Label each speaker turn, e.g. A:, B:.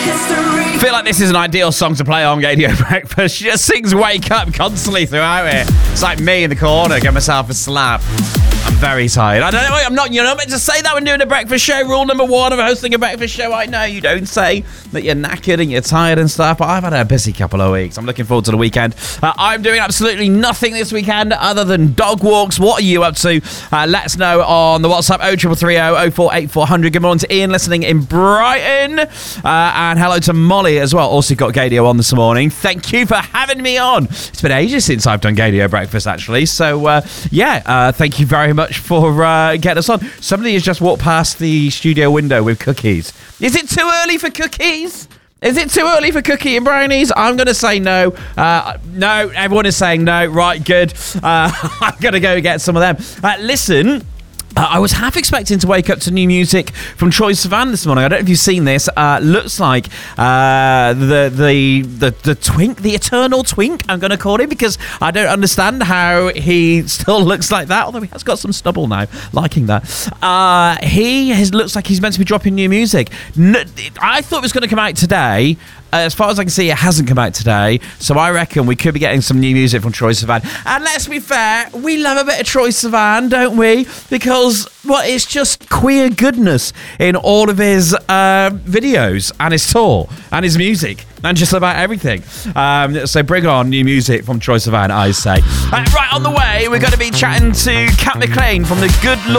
A: I feel like this is an ideal song to play on Radio Breakfast. She just sings Wake Up constantly throughout it. It's like me in the corner, get myself a slap. I'm very tired. I don't know, I'm not, you're not meant to say that when doing a breakfast show. Rule number 1 of hosting a breakfast show. I know you don't say that you're knackered and you're tired and stuff, but I've had a busy couple of weeks. I'm looking forward to the weekend. I'm doing absolutely nothing this weekend other than dog walks. What are you up to? Let us know on the WhatsApp 0330 048400. Good morning to Ian listening in Brighton. And hello to Molly as well. Also got Gadio on this morning. Thank you for having me on. It's been ages since I've done Gadio Breakfast, actually. So, thank you very much for getting us on. Somebody has just walked past the studio window with cookies. Is it too early for cookies? Is it too early for cookie and brownies? I'm going to say no. No, everyone is saying no. Right, good. I'm going to go get some of them. Listen. I was half expecting to wake up to new music from Troye Sivan this morning. I don't know if you've seen this. Looks like the twink, the eternal twink, I'm going to call him, because I don't understand how he still looks like that, although he has got some stubble now. Liking that. Looks like he's meant to be dropping new music. I thought it was going to come out today. As far as I can see, it hasn't come out today, so I reckon we could be getting some new music from Troye Sivan. And let's be fair, we love a bit of Troye Sivan, don't we? Because, well, it's just queer goodness in all of his videos and his tour and his music and just about everything. So bring on new music from Troye Sivan, I say. Right on the way, we're going to be chatting to Kat McLean from the Good Lord